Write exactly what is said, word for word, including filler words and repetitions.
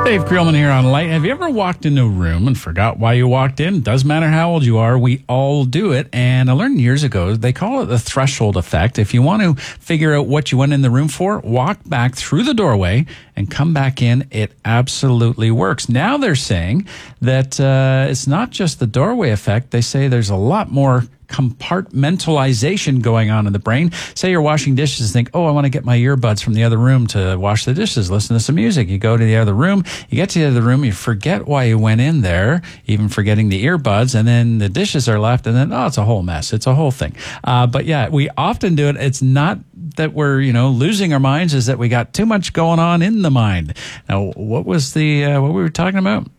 Dave Creelman here on Light. Have you ever walked into a room and forgot why you walked in? Doesn't matter how old you are, we all do it. And I learned years ago, they call it the threshold effect. If you want to figure out what you went in the room for, walk back through the doorway and come back in. It absolutely works. Now they're saying that uh, it's not just the doorway effect. They say there's a lot more compartmentalization going on in the brain. Say you're washing dishes and think, oh, I want to get my earbuds from the other room to wash the dishes, listen to some music. You go to the other room, you get to the other room, you forget why you went in there, even forgetting the earbuds, and then the dishes are left, and then, oh, it's a whole mess. It's a whole thing. Uh, but yeah, we often do it. It's not that we're, you know, losing our minds, is that we got too much going on in the mind. Now, what was the, uh, what we were talking about?